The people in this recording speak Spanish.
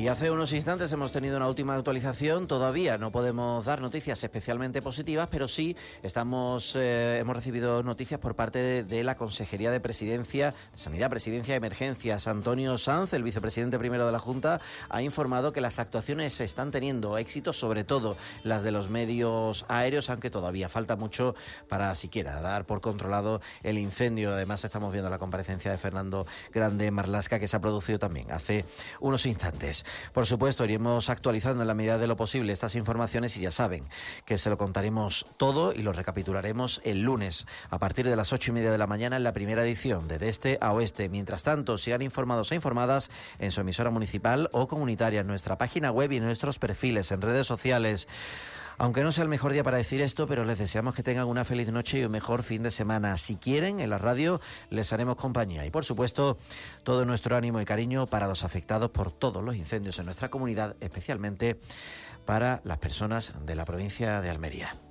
Y hace unos instantes hemos tenido una última actualización. Todavía no podemos dar noticias especialmente positivas, pero sí hemos recibido noticias por parte de la Consejería de Presidencia, de Sanidad, Presidencia y Emergencias. Antonio Sanz, el vicepresidente primero de la Junta, ha informado que las actuaciones están teniendo éxito, sobre todo las de los medios aéreos, aunque todavía falta mucho para siquiera dar por controlado el incendio. Además, estamos viendo la comparecencia de Fernando Grande Marlaska, que se ha producido también hace unos instantes. Por supuesto, iremos actualizando en la medida de lo posible estas informaciones y ya saben que se lo contaremos todo y lo recapitularemos el lunes a partir de las 8:30 de la mañana en la primera edición de Este a Oeste. Mientras tanto, sigan informados e informadas en su emisora municipal o comunitaria, en nuestra página web y en nuestros perfiles en redes sociales. Aunque no sea el mejor día para decir esto, pero les deseamos que tengan una feliz noche y un mejor fin de semana. Si quieren, en la radio les haremos compañía. Y, por supuesto, todo nuestro ánimo y cariño para los afectados por todos los incendios en nuestra comunidad, especialmente para las personas de la provincia de Almería.